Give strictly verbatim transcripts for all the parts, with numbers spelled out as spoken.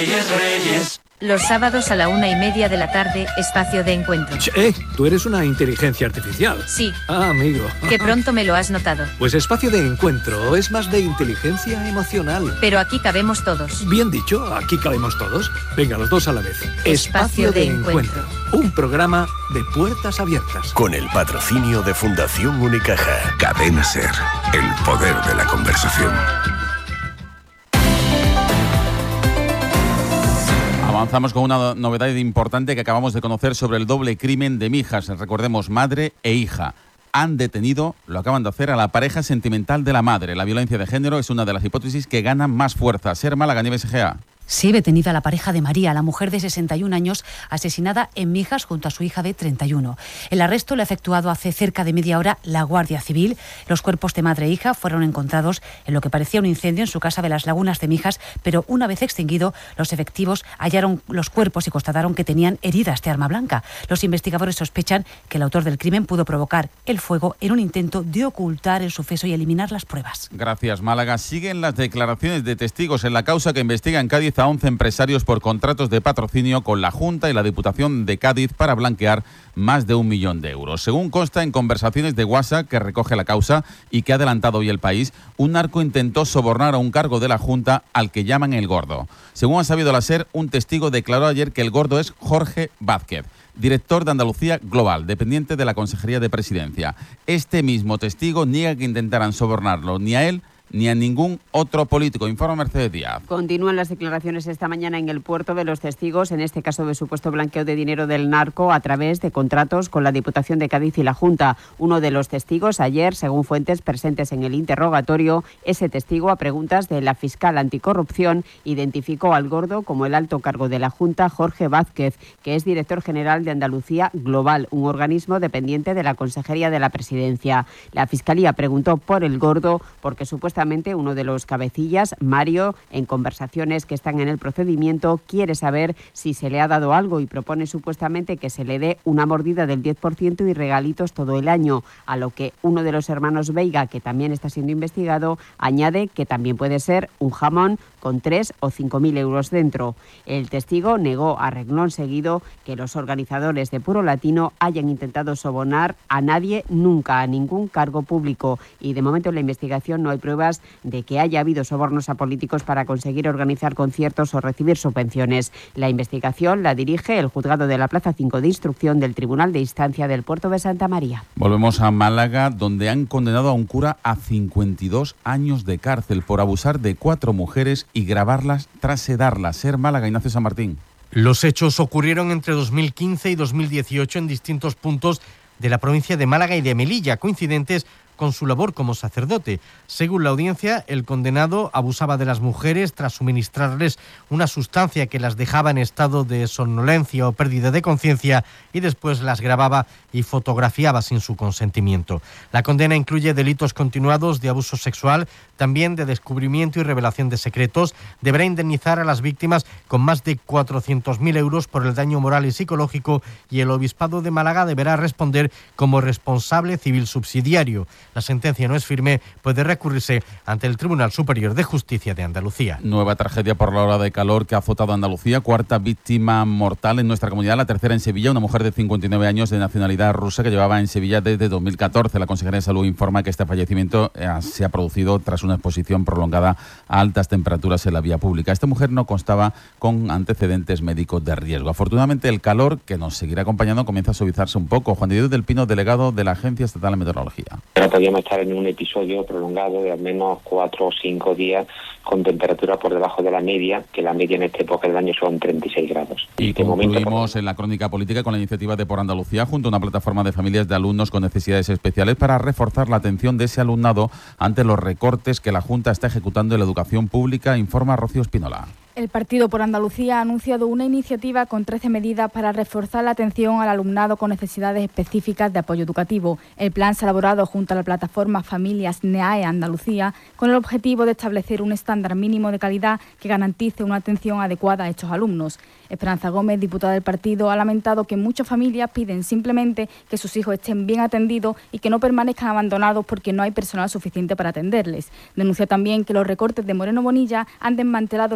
Reyes, Reyes. Los sábados a la una y media de la tarde, espacio de encuentro. Eh, tú eres una inteligencia artificial. Sí. Ah, amigo. Que pronto me lo has notado. Pues espacio de encuentro es más de inteligencia emocional. Pero aquí cabemos todos. Bien dicho, aquí cabemos todos. Venga, los dos a la vez. Espacio, espacio de, de encuentro. encuentro. Un programa de puertas abiertas. Con el patrocinio de Fundación Unicaja. Cadena Ser. El poder de la conversación. Avanzamos con una novedad importante que acabamos de conocer sobre el doble crimen de Mijas. Recordemos, madre e hija. Han detenido, lo acaban de hacer, a la pareja sentimental de la madre. La violencia de género es una de las hipótesis que ganan más fuerza. Ser Málaga, Nieves Egea. Sí, detenida la pareja de María, la mujer de sesenta y un años, asesinada en Mijas junto a su hija de treinta y uno. El arresto lo ha efectuado hace cerca de media hora la Guardia Civil. Los cuerpos de madre e hija fueron encontrados en lo que parecía un incendio en su casa de las Lagunas de Mijas, pero una vez extinguido, los efectivos hallaron los cuerpos y constataron que tenían heridas de arma blanca. Los investigadores sospechan que el autor del crimen pudo provocar el fuego en un intento de ocultar el suceso y eliminar las pruebas. Gracias, Málaga. Siguen las declaraciones de testigos en la causa que investiga en Cádiz a once empresarios por contratos de patrocinio con la Junta y la Diputación de Cádiz para blanquear más de un millón de euros. Según consta en conversaciones de WhatsApp que recoge la causa y que ha adelantado hoy El País, un narco intentó sobornar a un cargo de la Junta al que llaman el Gordo. Según ha sabido la SER, un testigo declaró ayer que el Gordo es Jorge Vázquez, director de Andalucía Global, dependiente de la Consejería de Presidencia. Este mismo testigo niega que intentaran sobornarlo ni a él ni a ningún otro político. Informa Mercedes Díaz. Continúan las declaraciones esta mañana en el puerto de los testigos, en este caso de supuesto blanqueo de dinero del narco a través de contratos con la Diputación de Cádiz y la Junta. Uno de los testigos ayer, según fuentes presentes en el interrogatorio, ese testigo a preguntas de la fiscal anticorrupción identificó al Gordo como el alto cargo de la Junta, Jorge Vázquez, que es director general de Andalucía Global, un organismo dependiente de la Consejería de la Presidencia. La Fiscalía preguntó por el Gordo porque supuestamente uno de los cabecillas, Mario, en conversaciones que están en el procedimiento, quiere saber si se le ha dado algo y propone supuestamente que se le dé una mordida del diez por ciento y regalitos todo el año, a lo que uno de los hermanos Veiga, que también está siendo investigado, añade que también puede ser un jamón con tres o cinco mil euros dentro. El testigo negó a renglón seguido que los organizadores de Puro Latino hayan intentado sobornar a nadie nunca, a ningún cargo público, y de momento en la investigación no hay pruebas de que haya habido sobornos a políticos para conseguir organizar conciertos o recibir subvenciones. La investigación la dirige el juzgado de la Plaza cinco de Instrucción del Tribunal de Instancia del Puerto de Santa María. Volvemos a Málaga, donde han condenado a un cura a cincuenta y dos años de cárcel por abusar de cuatro mujeres y grabarlas tras sedarlas. Ser Málaga, Ignacio San Martín. Los hechos ocurrieron entre dos mil quince y dos mil dieciocho en distintos puntos de la provincia de Málaga y de Melilla, coincidentes con su labor como sacerdote. Según la audiencia, el condenado abusaba de las mujeres tras suministrarles una sustancia que las dejaba en estado de somnolencia o pérdida de conciencia y después las grababa y fotografiaba sin su consentimiento. La condena incluye delitos continuados de abuso sexual, también de descubrimiento y revelación de secretos. Deberá indemnizar a las víctimas con más de cuatrocientos mil euros por el daño moral y psicológico, y el Obispado de Málaga deberá responder como responsable civil subsidiario. La sentencia no es firme, puede recurrirse ante el Tribunal Superior de Justicia de Andalucía. Nueva tragedia por la ola de calor que ha azotado a Andalucía, cuarta víctima mortal en nuestra comunidad, la tercera en Sevilla, una mujer de cincuenta y nueve años de nacionalidad rusa que llevaba en Sevilla desde dos mil catorce. La Consejería de Salud informa que este fallecimiento eh, se ha producido tras una exposición prolongada a altas temperaturas en la vía pública. Esta mujer no constaba con antecedentes médicos de riesgo. Afortunadamente, el calor, que nos seguirá acompañando, comienza a suavizarse un poco. Juan de Dios del Pino, delegado de la Agencia Estatal de Meteorología. No podíamos estar en un episodio prolongado de al menos cuatro o cinco días con temperatura por debajo de la media, que la media en esta época del año son treinta y seis grados. Y de concluimos momento, en la crónica política con la iniciativa de Por Andalucía, junto a una plataforma de familias de alumnos con necesidades especiales, para reforzar la atención de ese alumnado ante los recortes que la Junta está ejecutando en la educación pública, informa Rocío Espinola. El Partido por Andalucía ha anunciado una iniciativa con trece medidas para reforzar la atención al alumnado con necesidades específicas de apoyo educativo. El plan se ha elaborado junto a la plataforma Familias N E A E Andalucía con el objetivo de establecer un estándar mínimo de calidad que garantice una atención adecuada a estos alumnos. Esperanza Gómez, diputada del partido, ha lamentado que muchas familias piden simplemente que sus hijos estén bien atendidos y que no permanezcan abandonados porque no hay personal suficiente para atenderles. Denuncia también que los recortes de Moreno Bonilla han desmantelado la educación pública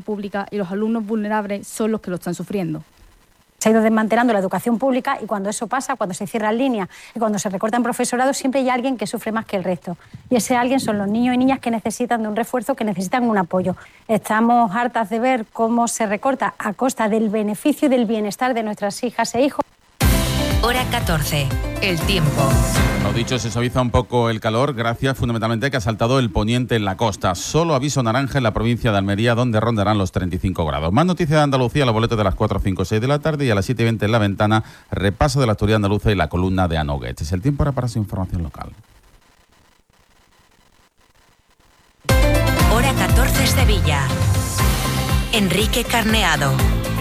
pública y los alumnos vulnerables son los que lo están sufriendo. Se ha ido desmantelando la educación pública y cuando eso pasa, cuando se cierran líneas y cuando se recortan profesorado, siempre hay alguien que sufre más que el resto. Y ese alguien son los niños y niñas que necesitan de un refuerzo, que necesitan un apoyo. Estamos hartas de ver cómo se recorta a costa del beneficio y del bienestar de nuestras hijas e hijos. Hora catorce. El tiempo. Lo dicho, se suaviza un poco el calor, gracias fundamentalmente a que ha saltado el poniente en la costa. Solo aviso naranja en la provincia de Almería, donde rondarán los treinta y cinco grados. Más noticias de Andalucía, los boletos de las cuatro, cinco, seis de la tarde y a las siete y veinte en La Ventana, repaso de la actualidad andaluza y la columna de Anoguet. Es el tiempo ahora para su información local. Hora catorce, Sevilla. Enrique Carneado.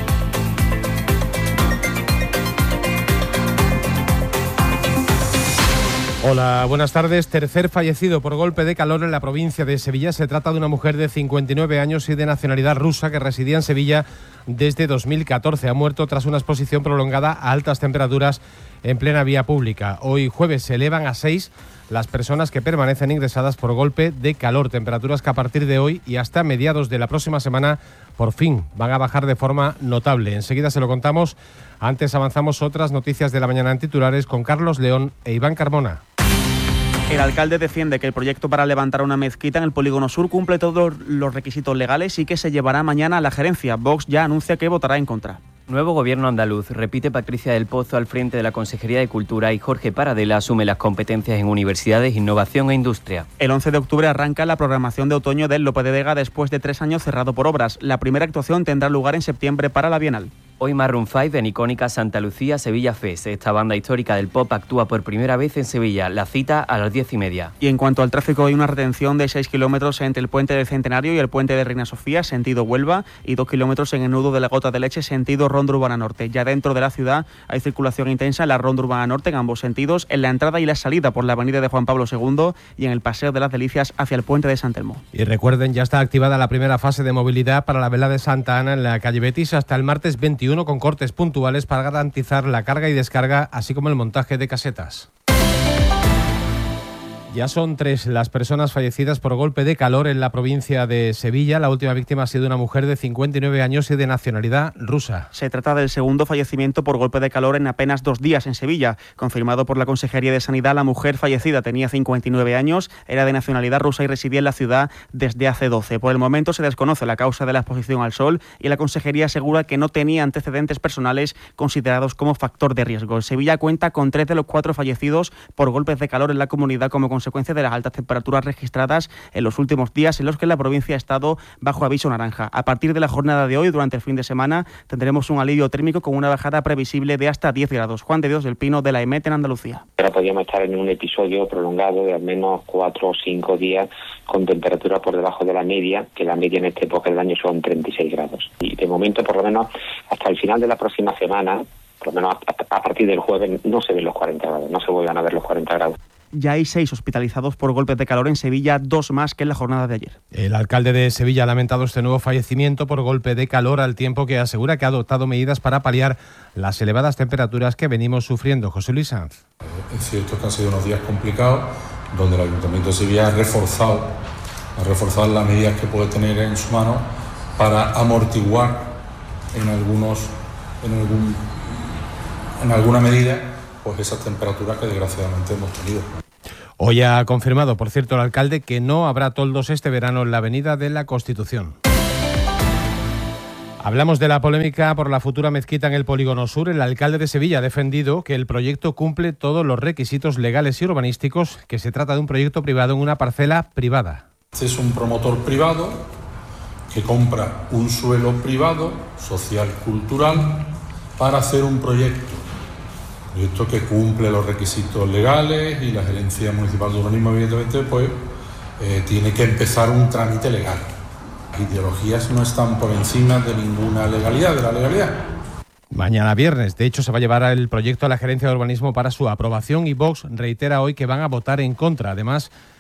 Hola, buenas tardes. Tercer fallecido por golpe de calor en la provincia de Sevilla. Se trata de una mujer de cincuenta y nueve años y de nacionalidad rusa que residía en Sevilla desde dos mil catorce. Ha muerto tras una exposición prolongada a altas temperaturas en plena vía pública. Hoy jueves se elevan a seis las personas que permanecen ingresadas por golpe de calor. Temperaturas que a partir de hoy y hasta mediados de la próxima semana por fin van a bajar de forma notable. Enseguida se lo contamos. Antes avanzamos otras noticias de la mañana en titulares con Carlos León e Iván Carmona. El alcalde defiende que el proyecto para levantar una mezquita en el Polígono Sur cumple todos los requisitos legales y que se llevará mañana a la gerencia. Vox ya anuncia que votará en contra. Nuevo gobierno andaluz, repite Patricia del Pozo al frente de la Consejería de Cultura y Jorge Paradela asume las competencias en universidades, innovación e industria. El once de octubre arranca la programación de otoño del Lope de Vega después de tres años cerrado por obras. La primera actuación tendrá lugar en septiembre para la Bienal. Hoy Maroon cinco en icónica Santa Lucía Sevilla Fest. Esta banda histórica del pop actúa por primera vez en Sevilla. La cita a las diez y media. Y en cuanto al tráfico, hay una retención de seis kilómetros entre el puente del Centenario y el puente de Reina Sofía, sentido Huelva, y dos kilómetros en el nudo de la Gota de Leche, sentido Ronda Urbana Norte. Ya dentro de la ciudad hay circulación intensa en la Ronda Urbana Norte en ambos sentidos, en la entrada y la salida por la avenida de Juan Pablo segundo y en el Paseo de las Delicias hacia el puente de San Telmo. Y recuerden, ya está activada la primera fase de movilidad para la vela de Santa Ana en la calle Betis hasta el martes veintiuno con cortes puntuales para garantizar la carga y descarga, así como el montaje de casetas. Ya son tres las personas fallecidas por golpe de calor en la provincia de Sevilla. La última víctima ha sido una mujer de cincuenta y nueve años y de nacionalidad rusa. Se trata del segundo fallecimiento por golpe de calor en apenas dos días en Sevilla. Confirmado por la Consejería de Sanidad, la mujer fallecida tenía cincuenta y nueve años, era de nacionalidad rusa y residía en la ciudad desde hace doce. Por el momento se desconoce la causa de la exposición al sol y la Consejería asegura que no tenía antecedentes personales considerados como factor de riesgo. Sevilla cuenta con tres de los cuatro fallecidos por golpes de calor en la comunidad como consecuencia de las altas temperaturas registradas en los últimos días en los que la provincia ha estado bajo aviso naranja. A partir de la jornada de hoy, durante el fin de semana, tendremos un alivio térmico con una bajada previsible de hasta diez grados. Juan de Dios del Pino, de la EMET en Andalucía. Ahora podríamos estar en un episodio prolongado de al menos cuatro o cinco días con temperaturas por debajo de la media, que la media en esta época del año son treinta y seis grados. Y de momento, por lo menos, hasta el final de la próxima semana, por lo menos a, a partir del jueves, no se ven los cuarenta grados, no se vuelvan a ver los cuarenta grados. Ya hay seis hospitalizados por golpes de calor en Sevilla, dos más que en la jornada de ayer. El alcalde de Sevilla ha lamentado este nuevo fallecimiento por golpe de calor, al tiempo que asegura que ha adoptado medidas para paliar las elevadas temperaturas que venimos sufriendo. José Luis Sanz. Es cierto que han sido unos días complicados, donde el Ayuntamiento de Sevilla ha reforzado, ha reforzado las medidas que puede tener en su mano para amortiguar en algunos, en algún, en alguna medida, pues esas temperaturas que desgraciadamente hemos tenido. Hoy ha confirmado, por cierto, el alcalde que no habrá toldos este verano en la Avenida de la Constitución. Hablamos de la polémica por la futura mezquita en el Polígono Sur. El alcalde de Sevilla ha defendido que el proyecto cumple todos los requisitos legales y urbanísticos, que se trata de un proyecto privado en una parcela privada. Este es un promotor privado que compra un suelo privado, social, cultural, para hacer un proyecto. Proyecto que cumple los requisitos legales y la Gerencia Municipal de Urbanismo, evidentemente, pues eh, tiene que empezar un trámite legal. Las ideologías no están por encima de ninguna legalidad, de la legalidad. Mañana viernes, de hecho, se va a llevar el proyecto a la Gerencia de Urbanismo para su aprobación y Vox reitera hoy que van a votar en contra. Además,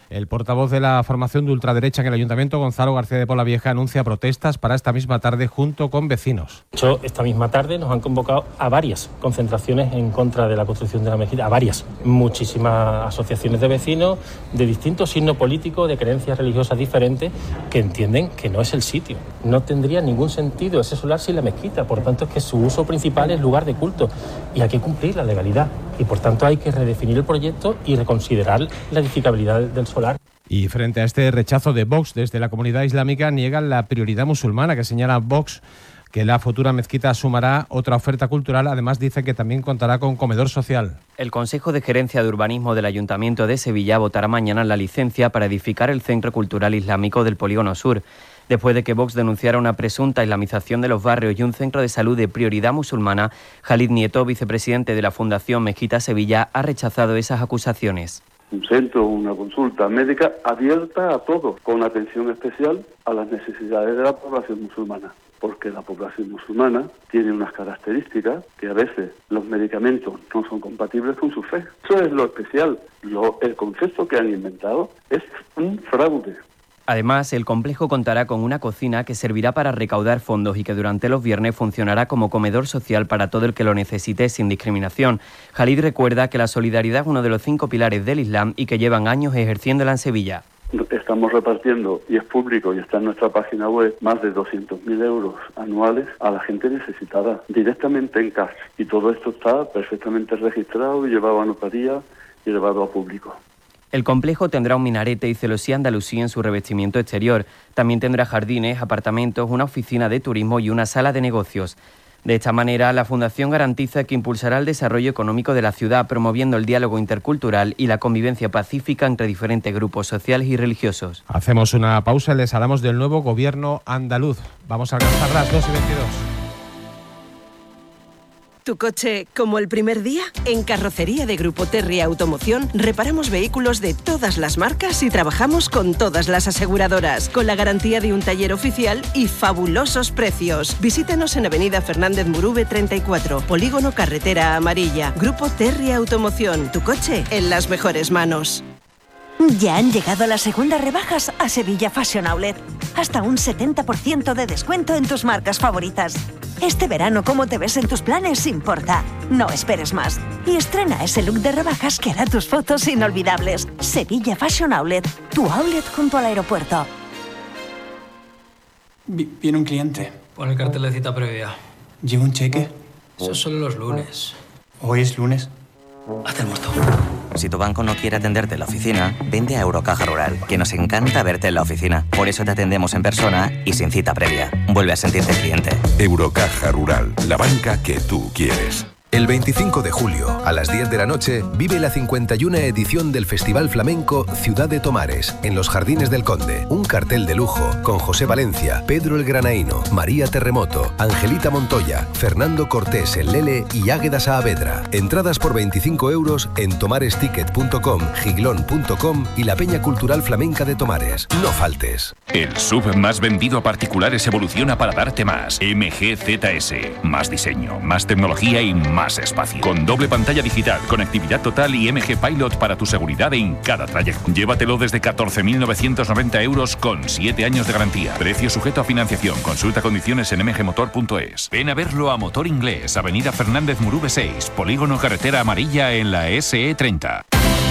El portavoz de la formación de ultraderecha en el Ayuntamiento, Gonzalo García de Polavieja, anuncia protestas para esta misma tarde junto con vecinos. De hecho, esta misma tarde nos han convocado a varias concentraciones en contra de la construcción de la mezquita, a varias. Muchísimas asociaciones de vecinos de distintos signos políticos, de creencias religiosas diferentes, que entienden que no es el sitio. No tendría ningún sentido ese solar sin la mezquita, por tanto es que su uso principal es lugar de culto y hay que cumplir la legalidad. Y por tanto hay que redefinir el proyecto y reconsiderar la edificabilidad del solar. Y frente a este rechazo de Vox desde la comunidad islámica, niegan la prioridad musulmana que señala Vox, que la futura mezquita sumará otra oferta cultural. Además, dice que también contará con comedor social. El Consejo de Gerencia de Urbanismo del Ayuntamiento de Sevilla votará mañana la licencia para edificar el Centro Cultural Islámico del Polígono Sur, después de que Vox denunciara una presunta islamización de los barrios y un centro de salud de prioridad musulmana. Khalid Nieto, vicepresidente de la Fundación Mezquita Sevilla, ha rechazado esas acusaciones. Un centro, una consulta médica abierta a todos, con atención especial a las necesidades de la población musulmana, porque la población musulmana tiene unas características que a veces los medicamentos no son compatibles con su fe. Eso es lo especial. Lo, el concepto que han inventado es un fraude. Además, el complejo contará con una cocina que servirá para recaudar fondos y que durante los viernes funcionará como comedor social para todo el que lo necesite sin discriminación. Khalid recuerda que la solidaridad es uno de los cinco pilares del Islam y que llevan años ejerciéndola en Sevilla. Estamos repartiendo, y es público y está en nuestra página web, más de doscientos mil euros anuales a la gente necesitada, directamente en cash. Y todo esto está perfectamente registrado y llevado a notaría y llevado a público. El complejo tendrá un minarete y celosía andalusí en su revestimiento exterior. También tendrá jardines, apartamentos, una oficina de turismo y una sala de negocios. De esta manera, la Fundación garantiza que impulsará el desarrollo económico de la ciudad, promoviendo el diálogo intercultural y la convivencia pacífica entre diferentes grupos sociales y religiosos. Hacemos una pausa y les hablamos del nuevo gobierno andaluz. Vamos a alcanzar las dos y veintidós. ¿Tu coche como el primer día? En Carrocería de Grupo Terry Automoción reparamos vehículos de todas las marcas y trabajamos con todas las aseguradoras, con la garantía de un taller oficial y fabulosos precios. Visítanos en Avenida Fernández Murube treinta y cuatro, Polígono Carretera Amarilla. Grupo Terry Automoción, tu coche en las mejores manos. Ya han llegado las segundas rebajas a Sevilla Fashion Outlet. Hasta un setenta por ciento de descuento en tus marcas favoritas. Este verano, cómo te ves en tus planes importa. No esperes más. Y estrena ese look de rebajas que hará tus fotos inolvidables. Sevilla Fashion Outlet, tu outlet junto al aeropuerto. Viene un cliente. Pon el cartel de cita previa. ¿Lleva un cheque? Eso es solo los lunes. ¿Hoy es lunes? Haz el muerto. Si tu banco no quiere atenderte en la oficina, vente a Eurocaja Rural, que nos encanta verte en la oficina. Por eso te atendemos en persona y sin cita previa. Vuelve a sentirte cliente. Eurocaja Rural, la banca que tú quieres. El veinticinco de julio, a las diez de la noche, vive la cincuenta y una edición del Festival Flamenco Ciudad de Tomares, en los Jardines del Conde. Un cartel de lujo con José Valencia, Pedro el Granaíno, María Terremoto, Angelita Montoya, Fernando Cortés el Lele y Águeda Saavedra. Entradas por veinticinco euros en tomaresticket punto com, giglón punto com y la Peña Cultural Flamenca de Tomares. No faltes. El sub más vendido a particulares evoluciona para darte más. M G Z S. Más diseño, más tecnología y más más espacio. Con doble pantalla digital, conectividad total y M G Pilot para tu seguridad en cada trayecto. Llévatelo desde catorce mil novecientos noventa euros con siete años de garantía. Precio sujeto a financiación. Consulta condiciones en m g motor punto es. Ven a verlo a Motor Inglés, Avenida Fernández Murube seis, Polígono Carretera Amarilla en la S E treinta.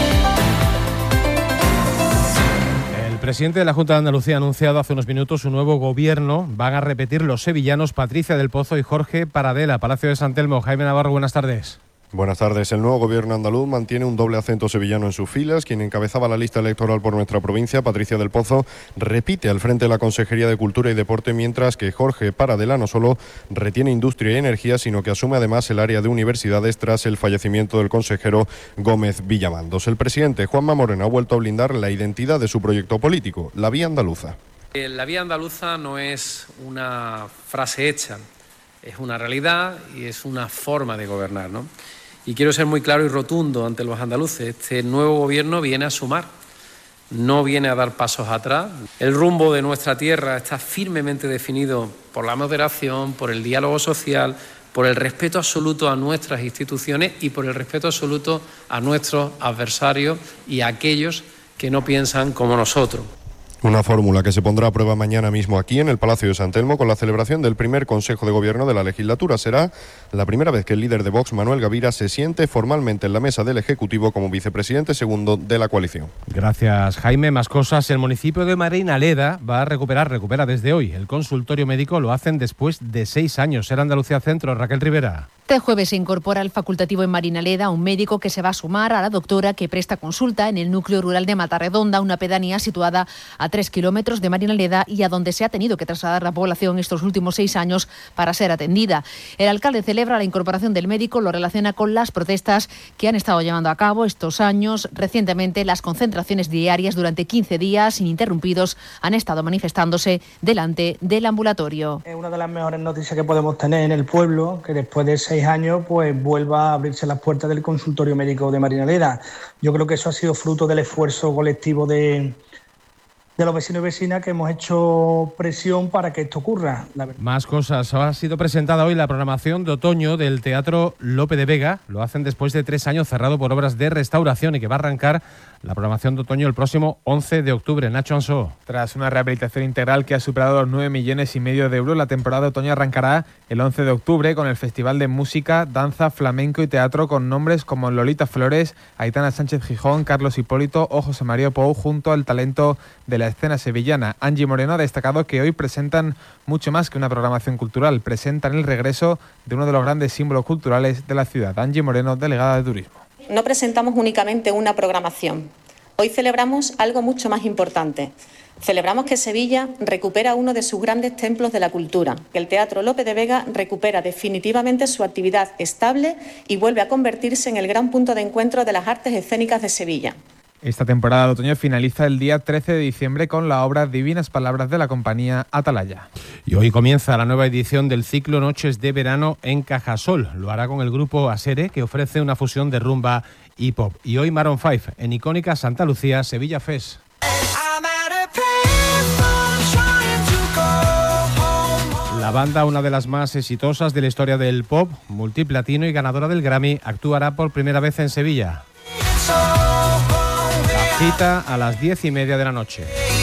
El presidente de la Junta de Andalucía ha anunciado hace unos minutos su nuevo gobierno. Van a repetir los sevillanos Patricia del Pozo y Jorge Paradela. Palacio de San Telmo. Jaime Navarro, buenas tardes. Buenas tardes. El nuevo gobierno andaluz mantiene un doble acento sevillano en sus filas. Quien encabezaba la lista electoral por nuestra provincia, Patricia del Pozo, repite al frente de la Consejería de Cultura y Deporte, mientras que Jorge Paradela no solo retiene Industria y Energía, sino que asume además el área de universidades tras el fallecimiento del consejero Gómez Villamandos. El presidente Juanma Moreno ha vuelto a blindar la identidad de su proyecto político, la vía andaluza. La vía andaluza no es una frase hecha, es una realidad y es una forma de gobernar, ¿no? Y quiero ser muy claro y rotundo ante los andaluces. Este nuevo gobierno viene a sumar, no viene a dar pasos atrás. El rumbo de nuestra tierra está firmemente definido por la moderación, por el diálogo social, por el respeto absoluto a nuestras instituciones y por el respeto absoluto a nuestros adversarios y a aquellos que no piensan como nosotros. Una fórmula que se pondrá a prueba mañana mismo aquí en el Palacio de San Telmo con la celebración del primer Consejo de Gobierno de la legislatura. Será la primera vez que el líder de Vox, Manuel Gavira, se siente formalmente en la mesa del Ejecutivo como vicepresidente segundo de la coalición. Gracias, Jaime. Más cosas. El municipio de Marinaleda va a recuperar, recupera desde hoy. El consultorio médico lo hacen después de seis años. Será Andalucía Centro. Raquel Rivera. Este jueves se incorpora al facultativo en Marinaleda un médico que se va a sumar a la doctora que presta consulta en el núcleo rural de Matarredonda, una pedanía situada a tres kilómetros de Marinaleda y a donde se ha tenido que trasladar la población estos últimos seis años para ser atendida. El alcalde celebra la incorporación del médico, lo relaciona con las protestas que han estado llevando a cabo estos años. Recientemente, las concentraciones diarias durante quince días ininterrumpidos han estado manifestándose delante del ambulatorio. Es una de las mejores noticias que podemos tener en el pueblo, que después de seis años pues vuelva a abrirse las puertas del consultorio médico de Marinaleda. Yo creo que eso ha sido fruto del esfuerzo colectivo de, de los vecinos y vecinas, que hemos hecho presión para que esto ocurra. Más cosas. Ha sido presentada hoy la programación de otoño del Teatro Lope de Vega. Lo hacen después de tres años cerrado por obras de restauración y que va a arrancar la programación de otoño el próximo once de octubre. Nacho Ansó. Tras una rehabilitación integral que ha superado los nueve millones y medio de euros, la temporada de otoño arrancará el once de octubre con el Festival de Música, Danza, Flamenco y Teatro con nombres como Lolita Flores, Aitana Sánchez Gijón, Carlos Hipólito o José María Pou, junto al talento de la escena sevillana. Angie Moreno ha destacado que hoy presentan mucho más que una programación cultural, presentan el regreso de uno de los grandes símbolos culturales de la ciudad. Angie Moreno, delegada de Turismo. No presentamos únicamente una programación. Hoy celebramos algo mucho más importante. Celebramos que Sevilla recupera uno de sus grandes templos de la cultura, que el Teatro Lope de Vega recupera definitivamente su actividad estable y vuelve a convertirse en el gran punto de encuentro de las artes escénicas de Sevilla. Esta temporada de otoño finaliza el día trece de diciembre con la obra Divinas Palabras de la compañía Atalaya. Y hoy comienza la nueva edición del ciclo Noches de Verano en Cajasol. Lo hará con el grupo Asere, que ofrece una fusión de rumba y pop. Y hoy Maroon cinco en icónica Santa Lucía, Sevilla Fest. La banda, una de las más exitosas de la historia del pop, multiplatino y ganadora del Grammy, actuará por primera vez en Sevilla. La cita a las diez y media de la noche.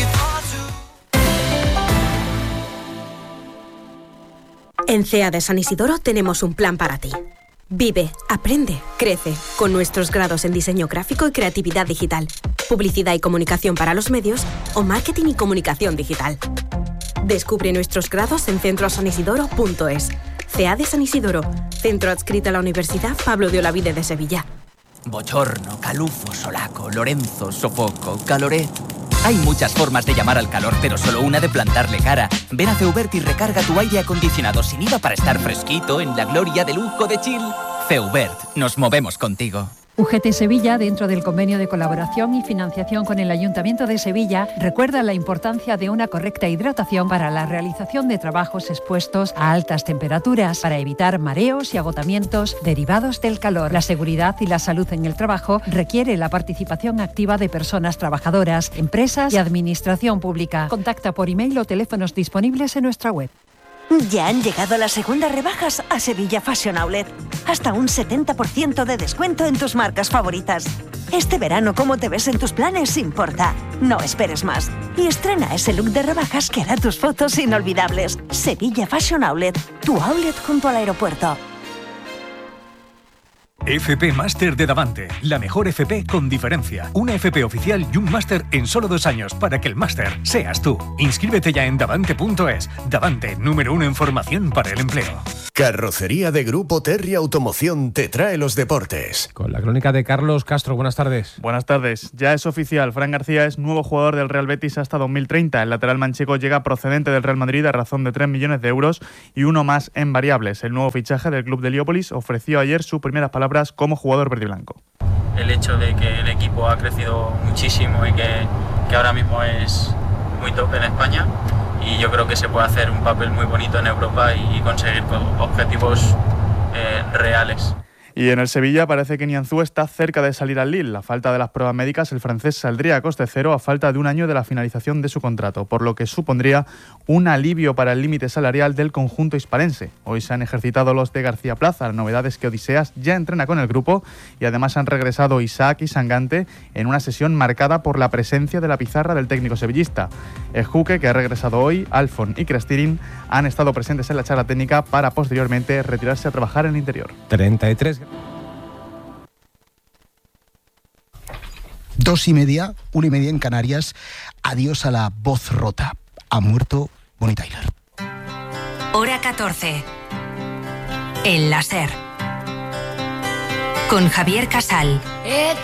En C E A de San Isidoro tenemos un plan para ti. Vive, aprende, crece, con nuestros grados en diseño gráfico y creatividad digital, publicidad y comunicación para los medios o marketing y comunicación digital. Descubre nuestros grados en centro san isidoro punto es. C E A de San Isidoro, centro adscrito a la Universidad Pablo de Olavide de Sevilla. Bochorno, calufo, solaco, Lorenzo, sofoco, caloret. Hay muchas formas de llamar al calor, pero solo una de plantarle cara. Ven a Feubert y recarga tu aire acondicionado sin I V A para estar fresquito en la gloria de lujo de Chill. Feubert, nos movemos contigo. U G T Sevilla, dentro del convenio de colaboración y financiación con el Ayuntamiento de Sevilla, recuerda la importancia de una correcta hidratación para la realización de trabajos expuestos a altas temperaturas, para evitar mareos y agotamientos derivados del calor. La seguridad y la salud en el trabajo requiere la participación activa de personas trabajadoras, empresas y administración pública. Contacta por email o teléfonos disponibles en nuestra web. Ya han llegado las segundas rebajas a Sevilla Fashion Outlet. Hasta un setenta por ciento de descuento en tus marcas favoritas. Este verano, cómo te ves en tus planes importa. No esperes más. Y estrena ese look de rebajas que hará tus fotos inolvidables. Sevilla Fashion Outlet, tu outlet junto al aeropuerto. F P Máster de Davante, la mejor F P con diferencia. Una F P oficial y un máster en solo dos años para que el máster seas tú. Inscríbete ya en davante punto es. Davante, número uno en formación para el empleo. Carrocería de Grupo Terry Automoción te trae los deportes. Con la crónica de Carlos Castro, buenas tardes. Buenas tardes. Ya es oficial, Fran García es nuevo jugador del Real Betis hasta dos mil treinta. El lateral manchego llega procedente del Real Madrid a razón de tres millones de euros y uno más en variables. El nuevo fichaje del club de Heliópolis ofreció ayer sus primeras palabras como jugador verdiblanco. El hecho de que el equipo ha crecido muchísimo y que, que ahora mismo es muy top en España, y yo creo que se puede hacer un papel muy bonito en Europa y conseguir objetivos eh, reales. Y en el Sevilla parece que Nianzú está cerca de salir al Lille. A falta de las pruebas médicas, el francés saldría a coste cero a falta de un año de la finalización de su contrato, por lo que supondría un alivio para el límite salarial del conjunto hispalense. Hoy se han ejercitado los de García Plaza. La novedad es que Odiseas ya entrena con el grupo y además han regresado Isaac y Sangante en una sesión marcada por la presencia de la pizarra del técnico sevillista. Ejuque, que ha regresado hoy, Alfon y Crestirin han estado presentes en la charla técnica para posteriormente retirarse a trabajar en el interior. treinta y tres Dos y media, una y media en Canarias. Adiós a la voz rota. Ha muerto Bonnie Tyler. Hora catorce. El láser. Con Javier Casal.